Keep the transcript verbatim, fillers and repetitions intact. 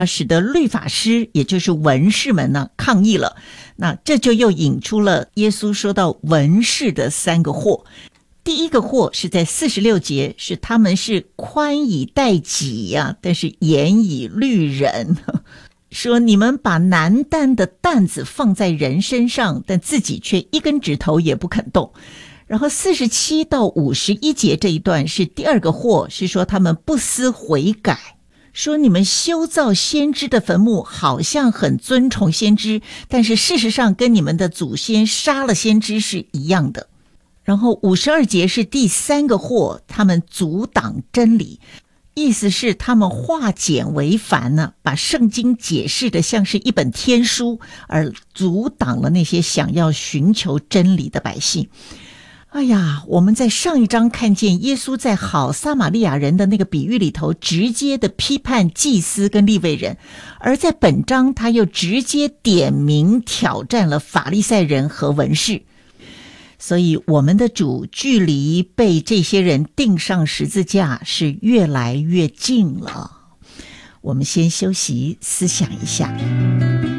使得律法师也就是文士们呢抗议了。那这就又引出了耶稣说到文士的三个祸。第一个祸是在四十六节，是他们是宽以待己呀、啊，但是严以律人。说你们把难担的担子放在人身上，但自己却一根指头也不肯动。然后四十七到五十一节这一段是第二个祸，是说他们不思悔改，说你们修造先知的坟墓，好像很尊崇先知，但是事实上跟你们的祖先杀了先知是一样的。然后五十二节是第三个祸，他们阻挡真理，意思是他们化简为繁呢、啊，把圣经解释的像是一本天书，而阻挡了那些想要寻求真理的百姓。哎呀，我们在上一章看见耶稣在好撒玛利亚人的那个比喻里头直接的批判祭司跟利未人，而在本章他又直接点名挑战了法利赛人和文士。所以我们的主距离被这些人钉上十字架是越来越近了。我们先休息思想一下。